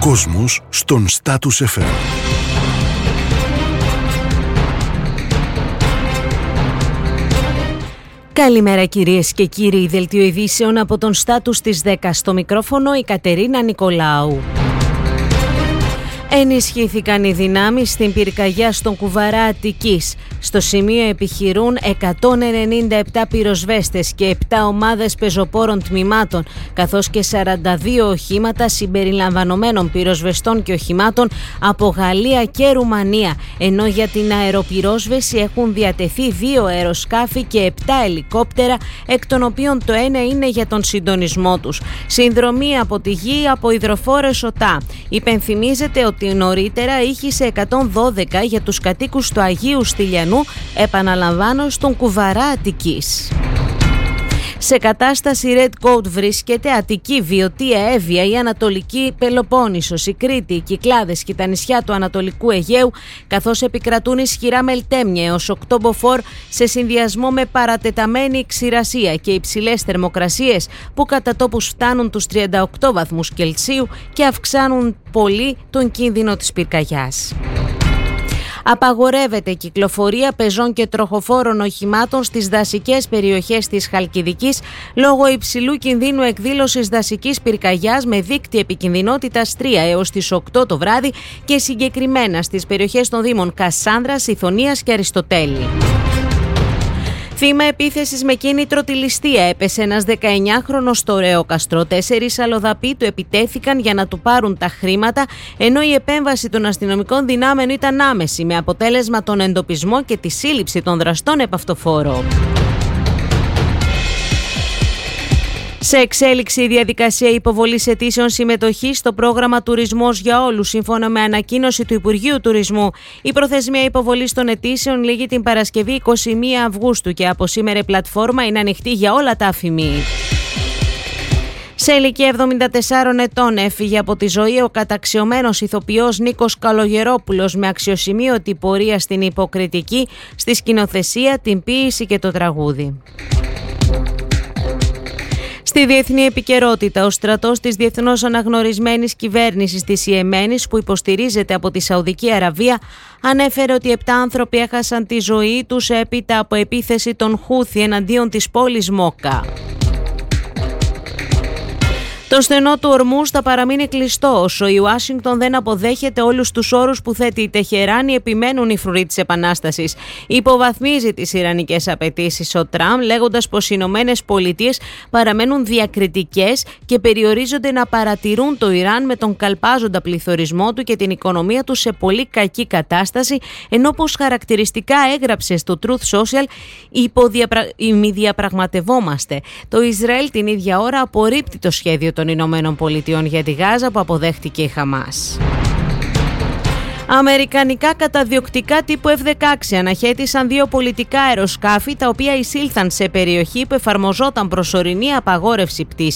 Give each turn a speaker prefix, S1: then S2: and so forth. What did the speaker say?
S1: κόσμος στον Status FM.
S2: Καλημέρα κυρίες και κύριοι, δελτίο ειδήσεων από τον Status της 10, στο μικρόφωνο η Κατερίνα Νικολάου. Ενισχύθηκαν οι δυνάμεις στην πυρκαγιά στον Κουβαρά Αττικής. Στο σημείο επιχειρούν 197 πυροσβέστες και 7 ομάδες πεζοπόρων τμήματων, καθώς και 42 οχήματα συμπεριλαμβανομένων πυροσβεστών και οχημάτων από Γαλλία και Ρουμανία, ενώ για την αεροπυρόσβεση έχουν διατεθεί 2 αεροσκάφη και 7 ελικόπτερα, εκ των οποίων το ένα είναι για τον συντονισμό τους. Συνδρομή από τη γη από υδροφόρες ΟΤΑ. Υπενθυμίζεται ότι νωρίτερα ήχησε 112 για τους κατοίκους του Αγίου Στυλιανού, επαναλαμβάνω, στον Κουβαρά Αττικής. Σε κατάσταση Red Code βρίσκεται Αττική, Βιωτία, Εύβοια, η Ανατολική Πελοπόννησος, η Κρήτη, οι Κυκλάδες και τα νησιά του Ανατολικού Αιγαίου, καθώς επικρατούν ισχυρά μελτέμια έως 8 μποφόρ σε συνδυασμό με παρατεταμένη ξηρασία και υψηλές θερμοκρασίες που κατά τόπους φτάνουν τους 38 βαθμούς Κελσίου και αυξάνουν πολύ τον κίνδυνο της πυρκαγιάς. Απαγορεύεται κυκλοφορία πεζών και τροχοφόρων οχημάτων στις δασικές περιοχές της Χαλκιδικής λόγω υψηλού κινδύνου εκδήλωσης δασικής πυρκαγιάς με δείκτη επικινδυνότητας 3 έως τις 8 το βράδυ και συγκεκριμένα στις περιοχές των δήμων Κασάνδρας, Ιθωνίας και Αριστοτέλη. Θύμα επίθεσης με κίνητρο τη ληστεία έπεσε ένας 19χρονος στο Ρεόκαστρο. 4 αλλοδαποί του επιτέθηκαν για να του πάρουν τα χρήματα, ενώ η επέμβαση των αστυνομικών δυνάμεων ήταν άμεση, με αποτέλεσμα τον εντοπισμό και τη σύλληψη των δραστών επ' αυτό φόρο. Σε εξέλιξη η διαδικασία υποβολής αιτήσεων συμμετοχής στο πρόγραμμα Τουρισμός για Όλους, σύμφωνα με ανακοίνωση του Υπουργείου Τουρισμού. Η προθεσμία υποβολής των αιτήσεων λήγει την Παρασκευή 21 Αυγούστου και από σήμερα η πλατφόρμα είναι ανοιχτή για όλα τα αφημί. Σε ηλικία 74 ετών έφυγε από τη ζωή ο καταξιωμένος ηθοποιός Νίκος Καλογερόπουλος, με αξιοσημείωτη πορεία στην υποκριτική, στη σκηνοθεσία, την ποίηση και το τραγούδι. Στη διεθνή επικαιρότητα, ο στρατός της διεθνώς αναγνωρισμένης κυβέρνησης της Ιεμένης, που υποστηρίζεται από τη Σαουδική Αραβία, ανέφερε ότι 7 άνθρωποι έχασαν τη ζωή τους έπειτα από επίθεση των Χούθι εναντίον της πόλης Μόκα. Το στενό του Ορμούζ θα παραμείνει κλειστό όσο η Ουάσιγκτον δεν αποδέχεται όλους τους όρους που θέτει η Τεχεράνη, επιμένουν οι φρουροί της Επανάστασης. Υποβαθμίζει τις ιρανικές απαιτήσεις ο Τραμπ, λέγοντας πως οι Ηνωμένες Πολιτείες παραμένουν διακριτικές και περιορίζονται να παρατηρούν το Ιράν με τον καλπάζοντα πληθωρισμό του και την οικονομία του σε πολύ κακή κατάσταση, ενώ πως χαρακτηριστικά έγραψε στο Truth Social «Ημιδιαπραγματευόμαστε». Το Ισραήλ την ίδια ώρα απορρίπτει το σχέδιο των Ηνωμένων Πολιτειών για τη Γάζα που αποδέχτηκε η Χαμάς. Αμερικανικά καταδιοκτικά τύπου F-16 αναχέτησαν 2 πολιτικά αεροσκάφη, τα οποία εισήλθαν σε περιοχή που εφαρμοζόταν προσωρινή απαγόρευση πτήσης